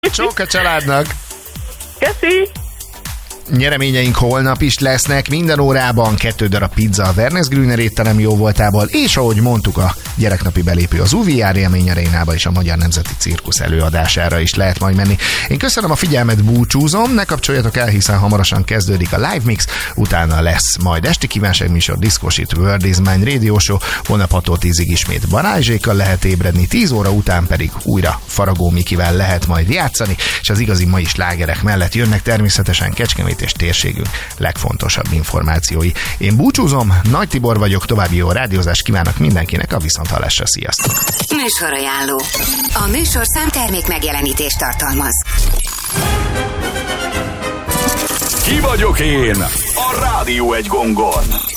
Csók a családnak! Köszi! Nyereményeink holnap is lesznek, minden órában 2 darab pizza a Wernes Grüner étterem jóvoltából, és ahogy mondtuk, a gyereknapi belépő az UVR Élmény Arénába és a Magyar Nemzeti Cirkusz előadására is lehet majd menni. Én köszönöm a figyelmet, búcsúzom, ne kapcsoljatok el, hiszen hamarosan kezdődik a Live Mix, utána lesz majd esti kívánságműsor, Diszkosít, World is Mine Radio Show, holnap 6-tól 10-ig ismét Balázsékkal lehet ébredni, 10 óra után pedig újra Faragó Mikivel lehet majd játszani, és az igazi mai slágerek mellett jönnek természetesen Kecskemét és térségünk legfontosabb információi. Én búcsúzom, Nagy Tibor vagyok, további jó rádiózást kívánok mindenkinek, a viszonthallásra, sziasztok! Műsorajánló. A műsorszám termék megjelenítést tartalmaz. Ki vagyok én? A Rádió Egy gongon.